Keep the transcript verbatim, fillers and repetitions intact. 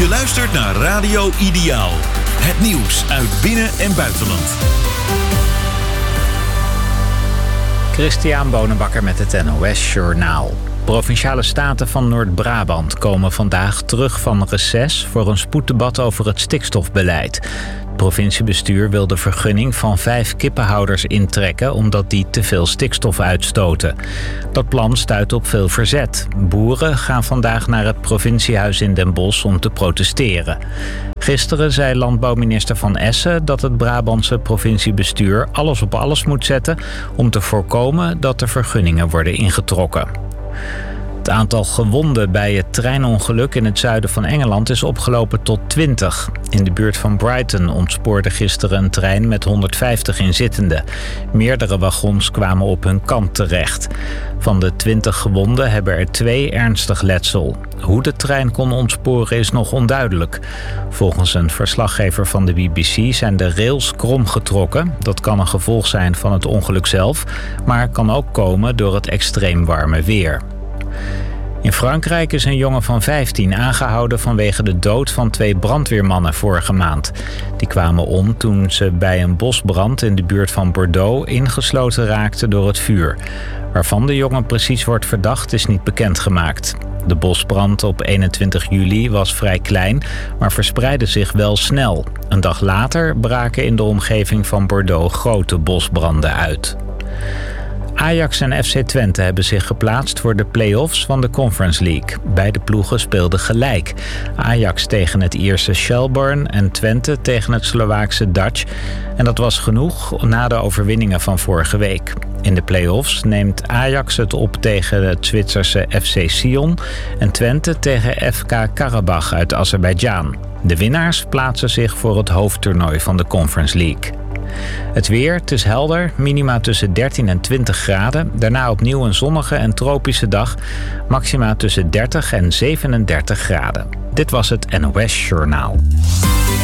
Je luistert naar Radio Ideaal. Het nieuws uit binnen- en buitenland. Christian Bonenbakker met het N O S Journaal. Provinciale staten van Noord-Brabant komen vandaag terug van reces voor een spoeddebat over het stikstofbeleid. Het provinciebestuur wil de vergunning van vijf kippenhouders intrekken omdat die te veel stikstof uitstoten. Dat plan stuit op veel verzet. Boeren gaan vandaag naar het provinciehuis in Den Bosch om te protesteren. Gisteren zei landbouwminister Van Essen dat het Brabantse provinciebestuur alles op alles moet zetten om te voorkomen dat de vergunningen worden ingetrokken. Het aantal gewonden bij het treinongeluk in het zuiden van Engeland is opgelopen tot twintig. In de buurt van Brighton ontspoorde gisteren een trein met honderdvijftig inzittenden. Meerdere wagons kwamen op hun kant terecht. Van de twintig gewonden hebben er twee ernstig letsel. Hoe de trein kon ontsporen is nog onduidelijk. Volgens een verslaggever van de B B C zijn de rails krom getrokken. Dat kan een gevolg zijn van het ongeluk zelf, maar kan ook komen door het extreem warme weer. In Frankrijk is een jongen van vijftien aangehouden vanwege de dood van twee brandweermannen vorige maand. Die kwamen om toen ze bij een bosbrand in de buurt van Bordeaux ingesloten raakten door het vuur. Waarvan de jongen precies wordt verdacht is niet bekendgemaakt. De bosbrand op eenentwintig juli was vrij klein, maar verspreidde zich wel snel. Een dag later braken in de omgeving van Bordeaux grote bosbranden uit. Ajax en F C Twente hebben zich geplaatst voor de play-offs van de Conference League. Beide ploegen speelden gelijk. Ajax tegen het Ierse Shelbourne en Twente tegen het Slovaakse Dutch. En dat was genoeg na de overwinningen van vorige week. In de play-offs neemt Ajax het op tegen het Zwitserse F C Sion en Twente tegen F K Karabach uit Azerbeidzjan. De winnaars plaatsen zich voor het hoofdtoernooi van de Conference League. Het weer, het is helder, minima tussen dertien en twintig graden. Daarna opnieuw een zonnige en tropische dag. Maxima tussen dertig en zevenendertig graden. Dit was het N O S Journaal.